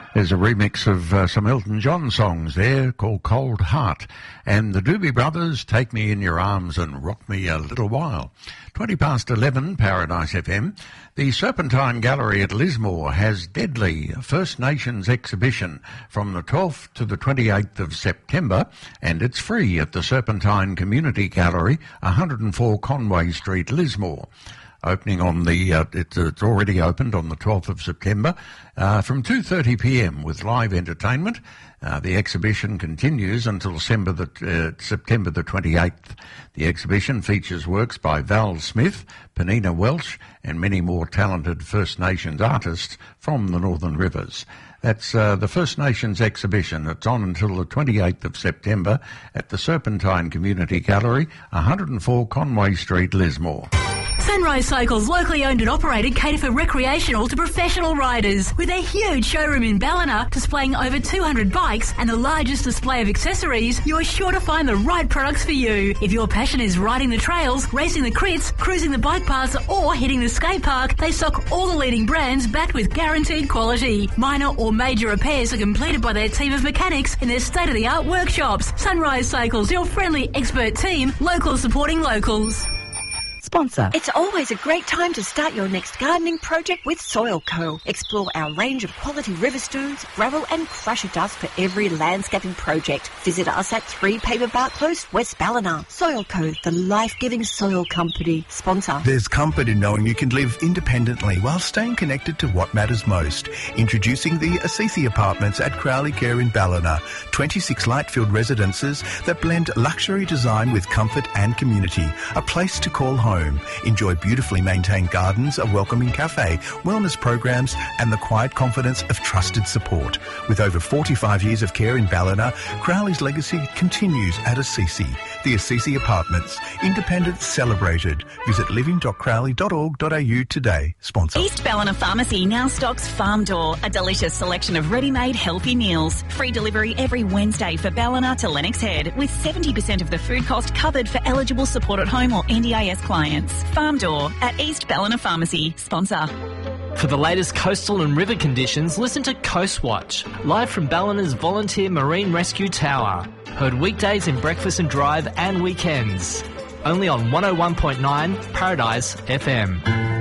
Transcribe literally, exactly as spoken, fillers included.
There's a remix of uh, some Elton John songs there called Cold Heart. And the Doobie Brothers, Take Me in Your Arms and Rock Me a Little While. twenty past eleven, Paradise F M. The Serpentine Gallery at Lismore has Deadly First Nations exhibition from the twelfth to the twenty-eighth of September, and it's free at the Serpentine Community Gallery, one hundred four Conway Street, Lismore. Opening on the, uh, it's, uh, it's already opened on the twelfth of September uh, from two thirty p m with live entertainment. Uh, the exhibition continues until December the, uh, September the twenty-eighth. The exhibition features works by Val Smith, Penina Welsh and many more talented First Nations artists from the Northern Rivers. That's uh, the First Nations exhibition. It's on until the twenty-eighth of September at the Serpentine Community Gallery, one hundred four Conway Street, Lismore. Sunrise Cycles, locally owned and operated, cater for recreational to professional riders. With a huge showroom in Ballina displaying over two hundred bikes and the largest display of accessories, you are sure to find the right products for you. If your passion is riding the trails, racing the crits, cruising the bike paths or hitting the skate park, they stock all the leading brands backed with guaranteed quality. Minor or major repairs are completed by their team of mechanics in their state-of-the-art workshops. Sunrise Cycles, your friendly expert team, locals supporting locals. Sponsor. It's always a great time to start your next gardening project with Soil Co. Explore our range of quality river stones, gravel and crusher dust for every landscaping project. Visit us at three Paperbark Close, West Ballina. Soil Co, the life-giving soil company. Sponsor. There's comfort in knowing you can live independently while staying connected to what matters most. Introducing the Assisi Apartments at Crowley Care in Ballina. twenty-six light-filled residences that blend luxury design with comfort and community. A place to call home. Enjoy beautifully maintained gardens, a welcoming cafe, wellness programs and the quiet confidence of trusted support. With over forty-five years of care in Ballina, Crowley's legacy continues at Assisi. The Assisi Apartments. Independence celebrated. Visit living dot crowley dot org dot a u today. Sponsor. East Ballina Pharmacy now stocks Farm Door, a delicious selection of ready-made healthy meals. Free delivery every Wednesday for Ballina to Lennox Head, with seventy percent of the food cost covered for eligible support at home or N D I S clients. Farm Door at East Ballina Pharmacy. Sponsor. For the latest coastal and river conditions, listen to Coast Watch, live from Ballina's Volunteer Marine Rescue Tower. Heard weekdays in Breakfast and Drive and weekends. Only on one oh one point nine Paradise F M.